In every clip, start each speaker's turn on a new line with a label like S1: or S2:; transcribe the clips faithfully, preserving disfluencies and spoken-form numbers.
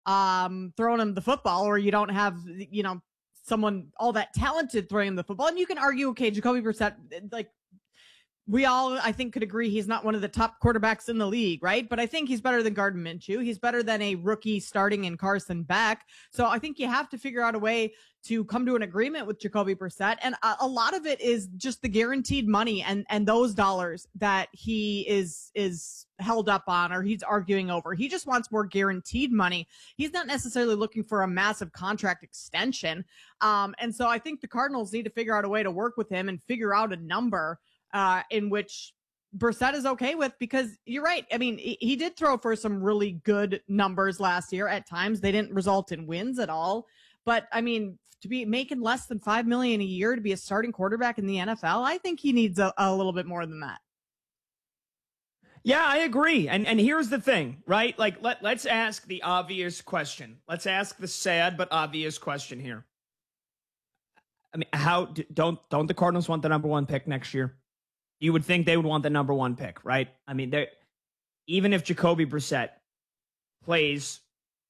S1: um, throwing him the football, or you don't have, you know, someone all that talented throwing him the football. And you can argue, okay, Jacoby Brissett, like, we all, I think, could agree he's not one of the top quarterbacks in the league, right? But I think he's better than Gardner Minshew. He's better than a rookie starting in Carson Beck. So I think you have to figure out a way to come to an agreement with Jacoby Brissett. And a, a lot of it is just the guaranteed money and, and those dollars that he is, is held up on, or he's arguing over. He just wants more guaranteed money. He's not necessarily looking for a massive contract extension. Um, and so I think the Cardinals need to figure out a way to work with him and figure out a number Uh, in which Brissett is okay with, because you're right. I mean, he, he did throw for some really good numbers last year. At times, they didn't result in wins at all. But I mean, to be making less than five million dollars a year to be a starting quarterback in the N F L, I think he needs a, a little bit more than that.
S2: Yeah, I agree. And and here's the thing, right? Like, let, let's ask the obvious question. Let's ask the sad but obvious question here. I mean, how don't don't the Cardinals want the number one pick next year? You would think they would want the number one pick, right? I mean, even if Jacoby Brissett plays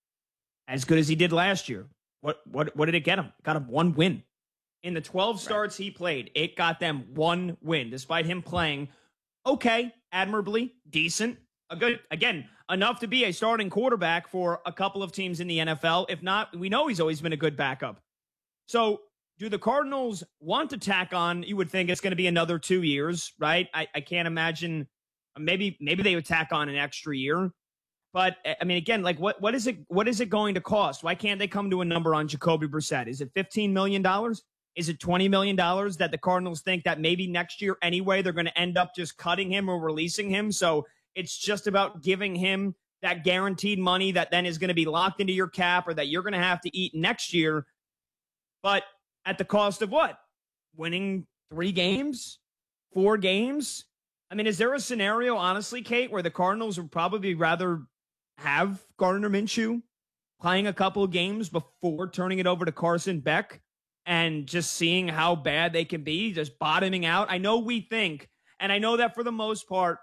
S2: as good as he did last year, what what what did it get him? It got him one win. In the twelve starts right. he played, it got them one win, despite him playing okay, admirably, decent, a good, again, enough to be a starting quarterback for a couple of teams in the N F L. If not, we know he's always been a good backup. So, do the Cardinals want to tack on? You would think it's going to be another two years, right? I, I can't imagine. Maybe maybe they would tack on an extra year, but I mean, again, like what what is it? What is it going to cost? Why can't they come to a number on Jacoby Brissett? Is it fifteen million dollars? Is it twenty million dollars that the Cardinals think that maybe next year anyway they're going to end up just cutting him or releasing him? So it's just about giving him that guaranteed money that then is going to be locked into your cap, or that you're going to have to eat next year, but at the cost of what? Winning three games? Four games? I mean, is there a scenario, honestly, Kate, where the Cardinals would probably rather have Gardner Minshew playing a couple of games before turning it over to Carson Beck and just seeing how bad they can be, just bottoming out? I know we think, and I know that for the most part,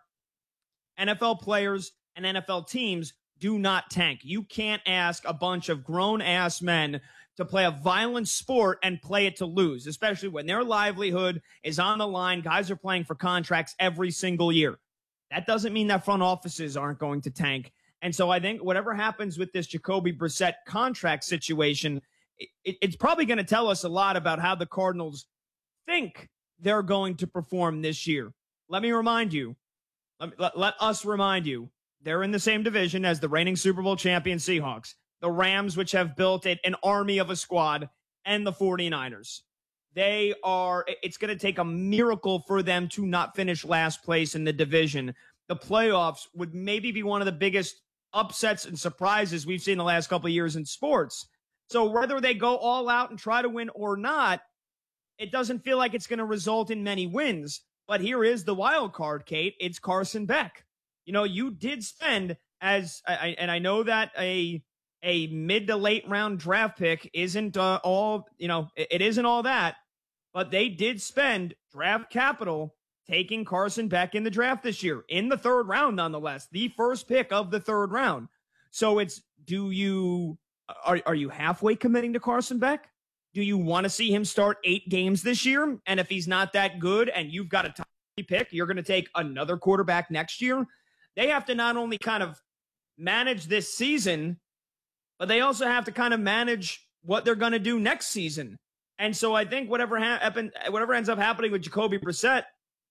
S2: N F L players and N F L teams do not tank. You can't ask a bunch of grown-ass men to play a violent sport and play it to lose, especially when their livelihood is on the line. Guys are playing for contracts every single year. That doesn't mean that front offices aren't going to tank. And so I think whatever happens with this Jacoby Brissett contract situation, it, it's probably going to tell us a lot about how the Cardinals think they're going to perform this year. Let me remind you, let, let, let us remind you, they're in the same division as the reigning Super Bowl champion Seahawks, the Rams, which have built it, an army of a squad, and the 49ers. They are, it's going to take a miracle for them to not finish last place in the division. The playoffs would maybe be one of the biggest upsets and surprises we've seen the last couple of years in sports. So whether they go all out and try to win or not, it doesn't feel like it's going to result in many wins. But here is the wild card, Kate. It's Carson Beck. You know, you did spend, as I, and I know that a a mid to late round draft pick isn't uh, all, you know, it, it isn't all that, but they did spend draft capital taking Carson Beck in the draft this year, in the third round, nonetheless, the first pick of the third round. So it's, do you, are, are you halfway committing to Carson Beck? Do you want to see him start eight games this year? And if he's not that good and you've got a top pick, you're going to take another quarterback next year? They have to not only kind of manage this season, but they also have to kind of manage what they're going to do next season. And so I think whatever ha- happen, whatever ends up happening with Jacoby Brissett,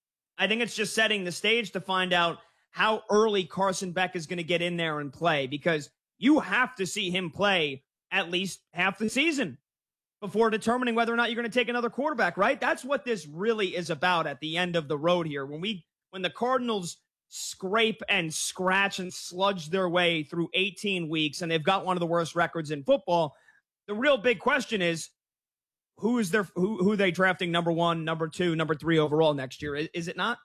S2: I think it's just setting the stage to find out how early Carson Beck is going to get in there and play, because you have to see him play at least half the season before determining whether or not you're going to take another quarterback, right? That's what this really is about at the end of the road here. When we, when the Cardinals scrape and scratch and sludge their way through eighteen weeks, and they've got one of the worst records in football, the real big question is, who is their who who are they drafting number one, number two, number three overall next year? Is, is it not?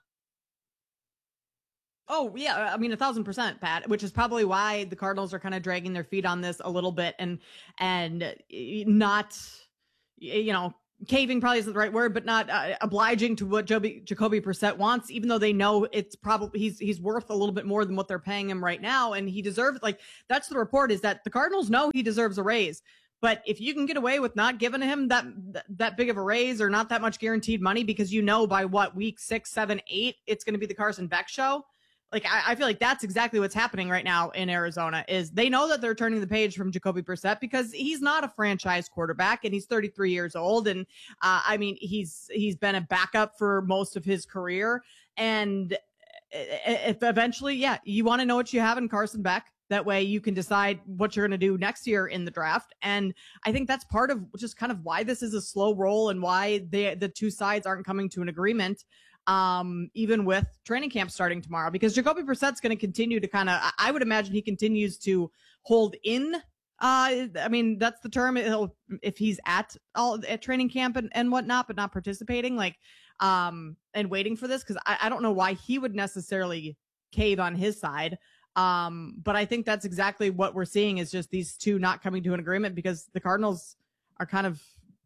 S1: Oh, yeah. I mean, a thousand percent, Pat, which is probably why the Cardinals are kind of dragging their feet on this a little bit and and not, you know, caving probably isn't the right word, but not uh, obliging to what Joby, Jacoby Brissett wants, even though they know it's probably he's he's worth a little bit more than what they're paying him right now, and he deserves, like, that's the report, is that the Cardinals know he deserves a raise. But if you can get away with not giving him that that big of a raise or not that much guaranteed money, because you know by what, week six, seven, eight, it's going to be the Carson Beck show. Like, I, I feel like that's exactly what's happening right now in Arizona, is they know that they're turning the page from Jacoby Brissett because he's not a franchise quarterback and he's thirty-three years old. And uh, I mean, he's he's been a backup for most of his career. And if eventually, yeah, you want to know what you have in Carson Beck. That way you can decide what you're going to do next year in the draft. And I think that's part of just kind of why this is a slow roll and why they, the two sides aren't coming to an agreement. Um, even with training camp starting tomorrow, because Jacoby Brissett's going to continue to kind of, I would imagine he continues to hold in. Uh, I mean, that's the term. He'll, if he's at all at training camp and, and whatnot, but not participating, like, um, and waiting for this. Cause I, I don't know why he would necessarily cave on his side. Um, but I think that's exactly what we're seeing, is just these two not coming to an agreement because the Cardinals are kind of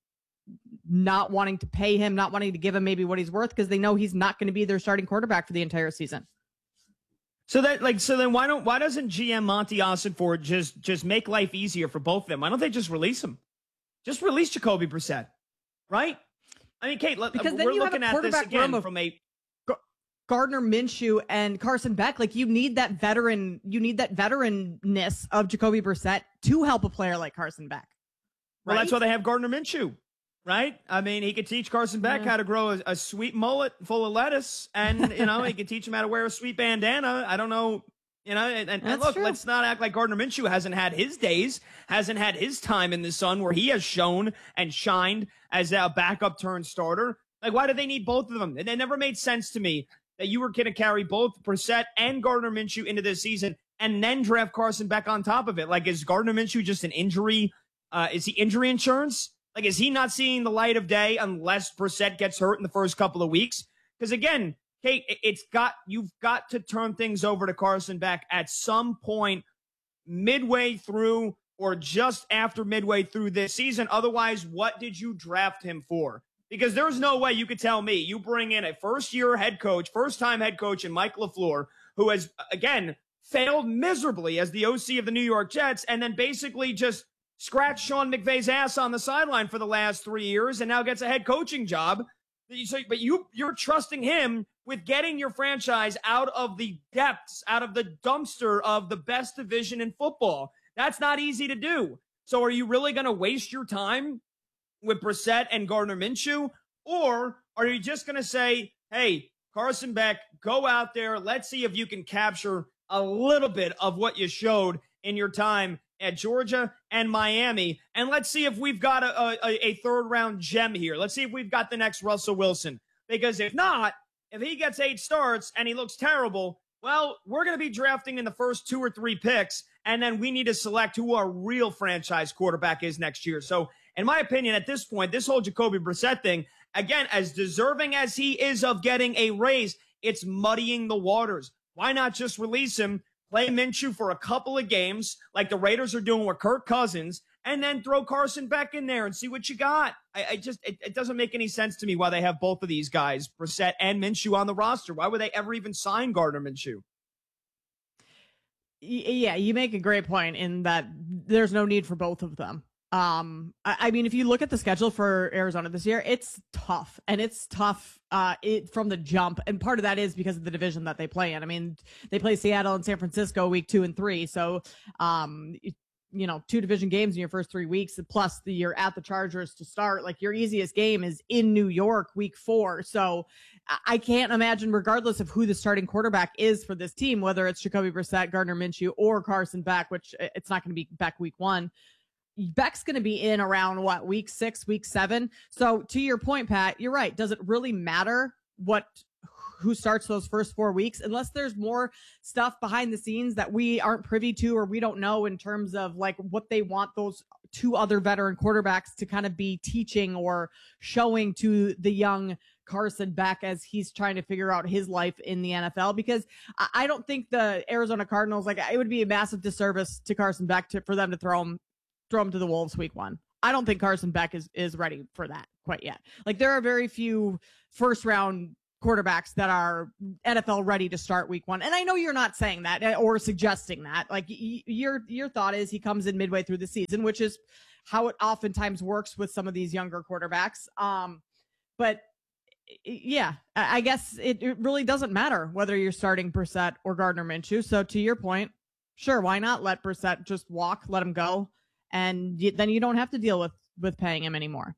S1: not wanting to pay him, not wanting to give him maybe what he's worth, because they know he's not going to be their starting quarterback for the entire season.
S2: So that, like, so then why don't, why doesn't G M Monty Ossenfort just, just make life easier for both of them? Why don't they just release him? Just release Jacoby Brissett, right? I mean, Kate,
S1: because
S2: we're
S1: then you
S2: looking
S1: have a
S2: at this again
S1: of
S2: from a
S1: Gardner Minshew and Carson Beck. Like, you need that veteran, you need that veteranness of Jacoby Brissett to help a player like Carson Beck. Right?
S2: Well, that's why they have Gardner Minshew. Right? I mean, he could teach Carson Beck yeah. how to grow a, a sweet mullet full of lettuce, and, you know, he could teach him how to wear a sweet bandana. I don't know, you know, and, and look, true. Let's not act like Gardner Minshew hasn't had his days, hasn't had his time in the sun where he has shown and shined as a backup turned starter. Like, why do they need both of them? It, it never made sense to me that you were going to carry both Brissett and Gardner Minshew into this season and then draft Carson Beck on top of it. Like, is Gardner Minshew just an injury? Uh, is he injury insurance? Like, is he not seeing the light of day unless Brissett gets hurt in the first couple of weeks? Because, again, Kate, it's got you've got to turn things over to Carson Beck at some point midway through or just after midway through this season. Otherwise, what did you draft him for? Because there's no way you could tell me you bring in a first-year head coach, first-time head coach in Mike LaFleur, who has, again, failed miserably as the O C of the New York Jets, and then basically just scratched Sean McVay's ass on the sideline for the last three years and now gets a head coaching job. So, but you, you're trusting him with getting your franchise out of the depths, out of the dumpster of the best division in football. That's not easy to do. So are you really going to waste your time with Brissett and Gardner Minshew? Or are you just going to say, hey, Carson Beck, go out there. Let's see if you can capture a little bit of what you showed in your time at Georgia and Miami, and let's see if we've got a, a, a third round gem here. Let's see if we've got the next Russell Wilson. Because if not, if he gets eight starts and he looks terrible, well, we're going to be drafting in the first two or three picks, and then we need to select who our real franchise quarterback is next year. So, in my opinion, at this point, this whole Jacoby Brissett thing, again, as deserving as he is of getting a raise, it's muddying the waters. Why not just release him? Play Minshew for a couple of games like the Raiders are doing with Kirk Cousins, and then throw Carson Beck in there and see what you got. I, I just, it, it doesn't make any sense to me why they have both of these guys, Brissett and Minshew, on the roster. Why would they ever even sign Gardner Minshew?
S1: Yeah, you make a great point in that there's no need for both of them. Um, I, I mean, if you look at the schedule for Arizona this year, it's tough, and it's tough uh, it, from the jump. And part of that is because of the division that they play in. I mean, they play Seattle and San Francisco week two and three. So, um, you know, two division games in your first three weeks, plus the you're at the Chargers to start. Like, your easiest game is in New York week four. So I can't imagine, regardless of who the starting quarterback is for this team, whether it's Jacoby Brissett, Gardner Minshew, or Carson Beck, which it's not going to be Beck week one. Beck's going to be in around what, week six, week seven. So to your point, Pat, you're right. Does it really matter what, who starts those first four weeks, unless there's more stuff behind the scenes that we aren't privy to, or we don't know in terms of like what they want those two other veteran quarterbacks to kind of be teaching or showing to the young Carson Beck as he's trying to figure out his life in the N F L. Because I don't think the Arizona Cardinals, like, it would be a massive disservice to Carson Beck to, for them to throw him throw him to the Wolves week one. I don't think Carson Beck is, is ready for that quite yet. Like there are very few first round quarterbacks that are N F L ready to start week one. And I know you're not saying that or suggesting that. Like y- your your thought is he comes in midway through the season, which is how it oftentimes works with some of these younger quarterbacks. Um, but yeah, I guess it, it really doesn't matter whether you're starting Brissett or Gardner Minshew. So to your point, sure, why not let Brissett just walk, let him go, and you, then you don't have to deal with with paying him anymore.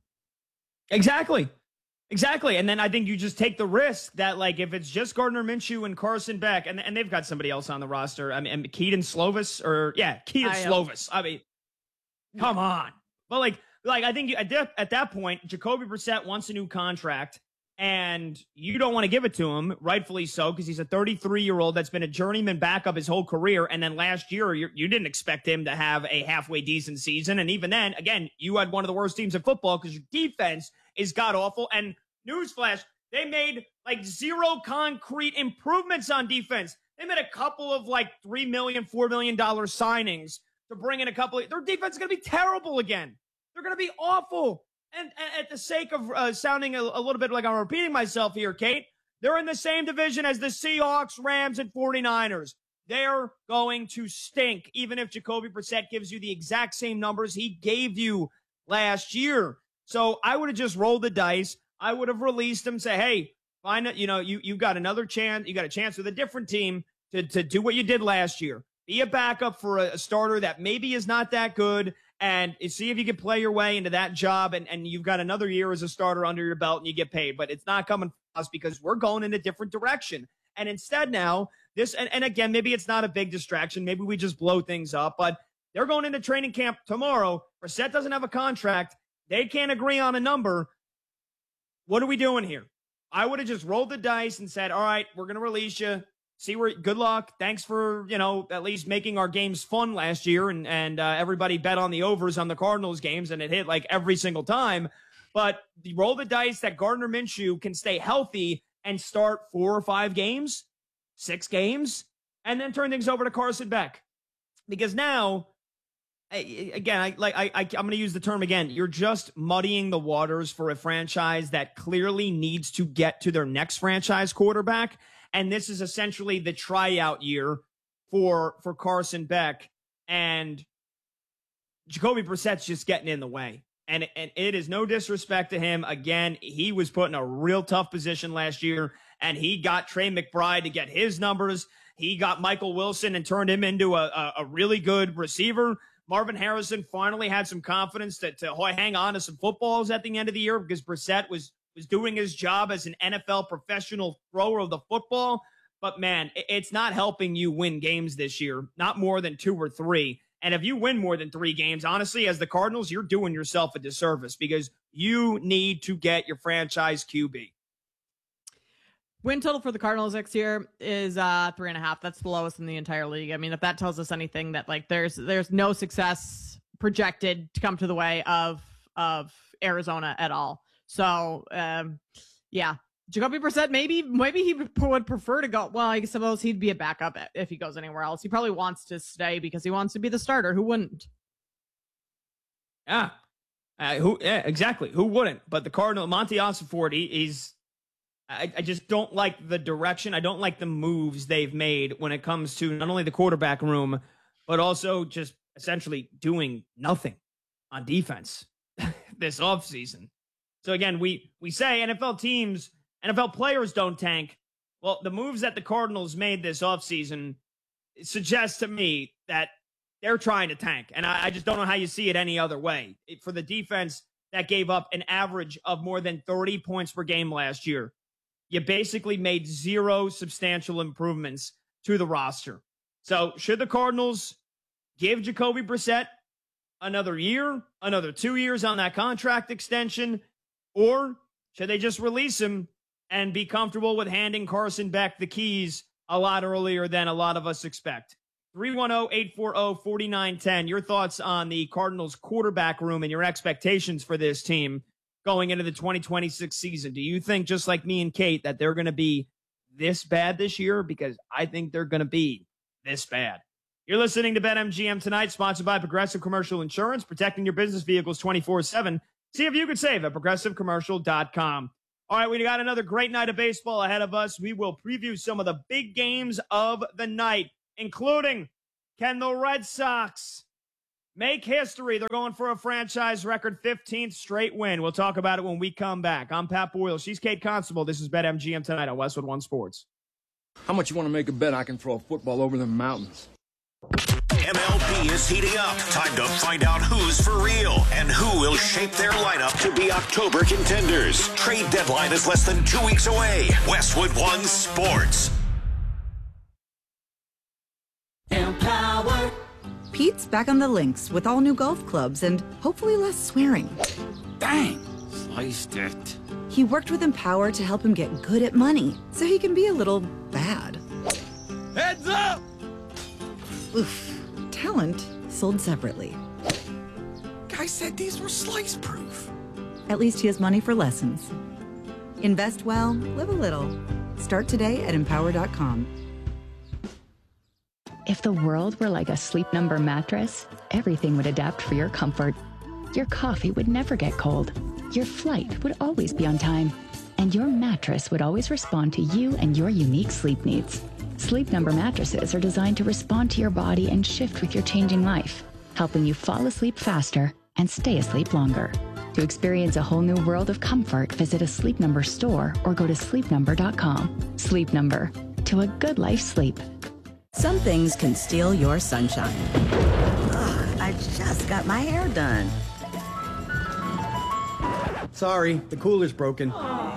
S2: Exactly. Exactly. And then I think you just take the risk that, like, if it's just Gardner Minshew and Carson Beck, and, and they've got somebody else on the roster. I mean, and Keaton Slovis, or, yeah, Keaton I Slovis. I mean, come yeah. on. But, like, like I think you, at, that, at that point, Jacoby Brissett wants a new contract, and you don't want to give it to him, rightfully so, because he's a thirty-three-year-old that's been a journeyman backup his whole career, and then last year, you, you didn't expect him to have a halfway decent season, and even then, again, you had one of the worst teams in football because your defense is god-awful, and newsflash, they made like zero concrete improvements on defense. They made a couple of like three million dollars, four million dollars signings to bring in a couple of, their defense is going to be terrible again. They're going to be awful. And, and at the sake of uh, sounding a, a little bit like I'm repeating myself here, Kate, they're in the same division as the Seahawks, Rams, and forty-niners. They're going to stink, even if Jacoby Brissett gives you the exact same numbers he gave you last year. So I would have just rolled the dice. I would have released him, say, hey, find it. You know, you, you got another chance. You got a chance with a different team to, to do what you did last year. Be a backup for a, a starter that maybe is not that good, and see if you can play your way into that job. And, and you've got another year as a starter under your belt and you get paid, but it's not coming from us because we're going in a different direction. And instead now this, and, and again, maybe it's not a big distraction. Maybe we just blow things up, but they're going into training camp tomorrow. Brissett doesn't have a contract. They can't agree on a number. What are we doing here? I would have just rolled the dice and said, all right, we're going to release you. See where, good luck. Thanks for, you know, at least making our games fun last year. And, and uh, everybody bet on the overs on the Cardinals games, and it hit like every single time. But roll the dice that Gardner Minshew can stay healthy and start four or five games, six games, and then turn things over to Carson Beck. Because now, I, again, I like I, I I'm going to use the term again. You're just muddying the waters for a franchise that clearly needs to get to their next franchise quarterback. And this is essentially the tryout year for for Carson Beck, and Jacoby Brissett's just getting in the way. And, and it is no disrespect to him. Again, he was put in a real tough position last year, and he got Trey McBride to get his numbers. He got Michael Wilson and turned him into a, a, a really good receiver. Marvin Harrison finally had some confidence to, to hang on to some footballs at the end of the year because Brissett was was doing his job as an N F L professional thrower of the football. But, man, it's not helping you win games this year, not more than two or three. And if you win more than three games, honestly, as the Cardinals, you're doing yourself a disservice because you need to get your franchise Q B.
S1: Win total for the Cardinals next year is uh, three and a half. That's the lowest in the entire league. I mean, if that tells us anything, that like there's there's no success projected to come to the way of of Arizona at all. So, um, yeah, Jacoby Brissett, maybe, maybe he would prefer to go. Well, I suppose he'd be a backup if he goes anywhere else. He probably wants to stay because he wants to be the starter. Who wouldn't?
S2: Yeah, uh, who? Yeah, exactly. Who wouldn't? But the Cardinal, Monty Ossenfort, he, he's, I, I just don't like the direction. I don't like the moves they've made when it comes to not only the quarterback room, but also just essentially doing nothing on defense this offseason. So again, we, we say N F L teams, N F L players don't tank. Well, the moves that the Cardinals made this offseason suggest to me that they're trying to tank. And I, I just don't know how you see it any other way. It, for the defense that gave up an average of more than thirty points per game last year, you basically made zero substantial improvements to the roster. So should the Cardinals give Jacoby Brissett another year, another two years on that contract extension? Or should they just release him and be comfortable with handing Carson Beck the keys a lot earlier than a lot of us expect? three one zero, eight four zero, four nine one zero. Your thoughts on the Cardinals quarterback room and your expectations for this team going into the twenty twenty-six season. Do you think, just like me and Kate, that they're going to be this bad this year? Because I think they're going to be this bad. You're listening to BetMGM Tonight, sponsored by Progressive Commercial Insurance, protecting your business vehicles twenty-four seven. See if you could save at progressive commercial dot com. All right, we got another great night of baseball ahead of us. We will preview some of the big games of the night, including, can the Red Sox make history? They're going for a franchise record fifteenth straight win. We'll talk about it when we come back. I'm Pat Boyle. She's Kate Constable. This is BetMGM Tonight on Westwood One Sports.
S3: How much you want to make a bet I can throw a football over the mountains?
S4: M L B is heating up. Time to find out who's for real and who will shape their lineup to be October contenders. Trade deadline is less than two weeks away. Westwood One Sports.
S5: Empower. Pete's back on the links with all new golf clubs and hopefully less swearing.
S3: Dang, sliced it.
S5: He worked with Empower to help him get good at money so he can be a little bad.
S3: Heads up!
S5: Oof. Talent sold separately.
S3: Guy said these were slice proof.
S5: At least he has money for lessons. Invest well, live a little. Start today at empower dot com.
S6: If the world were like a Sleep Number mattress, everything would adapt for your comfort. Your coffee would never get cold. Your flight would always be on time. And your mattress would always respond to you and your unique sleep needs. Sleep Number mattresses are designed to respond to your body and shift with your changing life, helping you fall asleep faster and stay asleep longer. To experience a whole new world of comfort, visit a Sleep Number store or go to sleep number dot com. Sleep Number, to a good life sleep.
S7: Some things can steal your sunshine. Ugh, I just got my hair done.
S8: Sorry, the cooler's broken.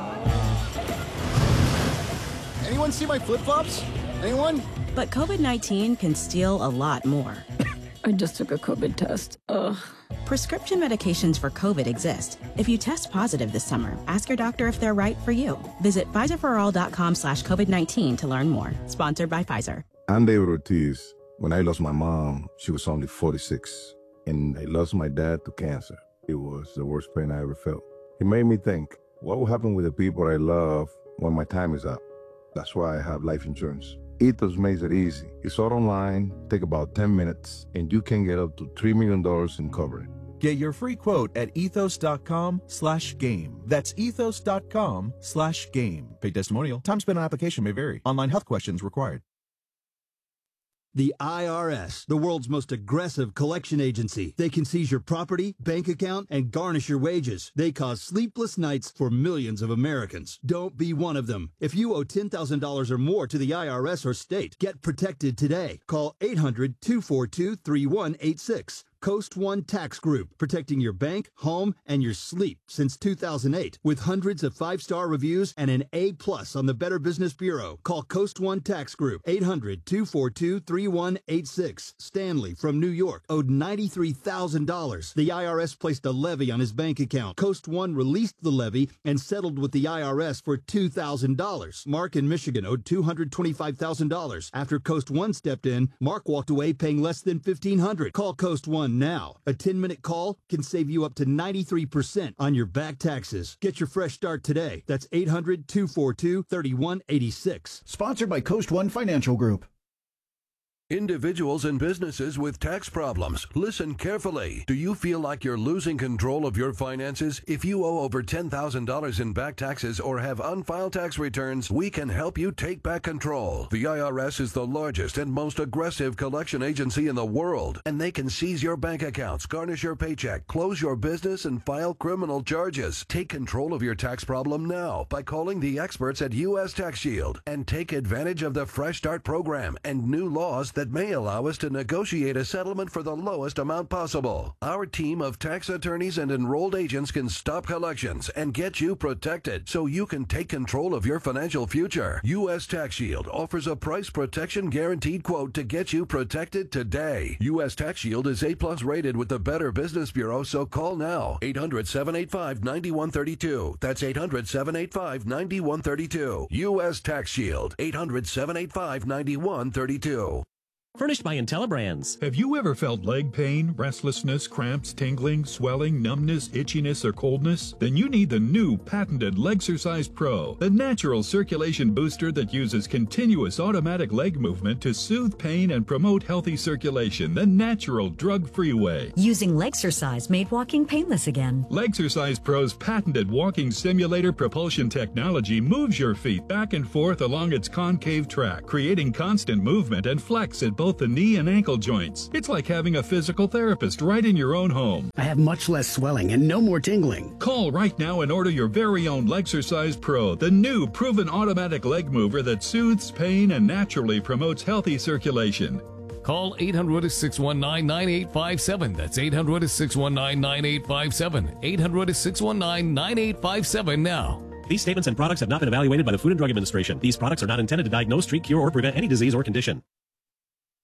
S9: Anyone see my flip-flops? Anyone?
S7: But COVID nineteen can steal a lot more.
S10: I just took a COVID test. Ugh.
S7: Prescription medications for COVID exist. If you test positive this summer, ask your doctor if they're right for you. Visit Pfizer for all dot com slash COVID nineteen to learn more. Sponsored by Pfizer.
S11: I'm David Ortiz. When I lost my mom, she was only forty-six. And I lost my dad to cancer. It was the worst pain I ever felt. It made me think, what will happen with the people I love when my time is up? That's why I have life insurance. Ethos makes it easy. It's all online, take about ten minutes, and you can get up to three million dollars in coverage.
S12: Get your free quote at ethos dot com slash game. That's ethos dot com slash game. Paid testimonial. Time spent on application may vary. Online health questions required.
S13: The I R S, the world's most aggressive collection agency. They can seize your property, bank account, and garnish your wages. They cause sleepless nights for millions of Americans. Don't be one of them. If you owe ten thousand dollars or more to the I R S or state, get protected today. Call eight hundred, two four two, three one eight six. Coast One Tax Group, protecting your bank, home, and your sleep since two thousand eight. With hundreds of five-star reviews and an A plus on the Better Business Bureau. Call Coast One Tax Group, eight hundred, two four two, three one eight six. Stanley from New York owed ninety-three thousand dollars. The I R S placed a levy on his bank account. Coast One released the levy and settled with the I R S for two thousand dollars. Mark in Michigan owed two hundred twenty-five thousand dollars. After Coast One stepped in, Mark walked away paying less than fifteen hundred dollars. Call Coast One now. A ten-minute call can save you up to ninety-three percent on your back taxes. Get your fresh start today. That's eight hundred, two four two, three one eight six.
S14: Sponsored by Coast One Financial Group.
S15: Individuals and businesses with tax problems, listen carefully. Do you feel like you're losing control of your finances? If you owe over ten thousand dollars in back taxes or have unfiled tax returns, we can help you take back control. The I R S is the largest and most aggressive collection agency in the world, and they can seize your bank accounts, garnish your paycheck, close your business, and file criminal charges. Take control of your tax problem now by calling the experts at U S Tax Shield and take advantage of the Fresh Start program and new laws that that may allow us to negotiate a settlement for the lowest amount possible. Our team of tax attorneys and enrolled agents can stop collections and get you protected so you can take control of your financial future. U S Tax Shield offers a price protection guaranteed quote to get you protected today. U S Tax Shield is A plus rated with the Better Business Bureau, so call now. eight hundred, seven eight five, nine one three two. That's eight hundred, seven eight five, nine one three two. U S Tax Shield. eight hundred, seven eight five, nine one three two.
S16: Furnished by IntelliBrands.
S17: Have you ever felt leg pain, restlessness, cramps, tingling, swelling, numbness, itchiness, or coldness? Then you need the new patented Legsercise Pro, the natural circulation booster that uses continuous automatic leg movement to soothe pain and promote healthy circulation the natural drug-free way.
S18: Using Legsercise made walking painless again.
S17: Legsercise Pro's patented walking simulator propulsion technology moves your feet back and forth along its concave track, creating constant movement and flex at both the knee and ankle joints. It's like having a physical therapist right in your own home.
S19: I have much less swelling and no more tingling.
S17: Call right now and order your very own Legsercise Pro, the new proven automatic leg mover that soothes pain and naturally promotes healthy circulation.
S20: Call eight hundred, six one nine, nine eight five seven. That's eight hundred, six one nine, nine eight five seven. eight hundred, six one nine, nine eight five seven now.
S16: These statements and products have not been evaluated by the Food and Drug Administration. These products are not intended to diagnose, treat, cure, or prevent any disease or condition.